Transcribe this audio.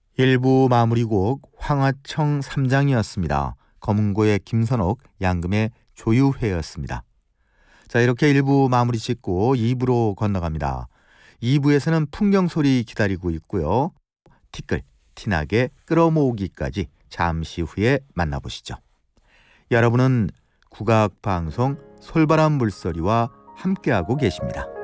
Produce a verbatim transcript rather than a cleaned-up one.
일 부 마무리곡 황하청 삼 장이었습니다. 검은고의 김선옥, 양금의 조유회였습니다. 자, 이렇게 일 부 마무리 짓고 이 부로 건너갑니다. 이 부에서는 풍경소리 기다리고 있고요. 티끌, 티나게 끌어모으기까지 잠시 후에 만나보시죠. 여러분은 국악방송 솔바람 물소리와 함께하고 계십니다.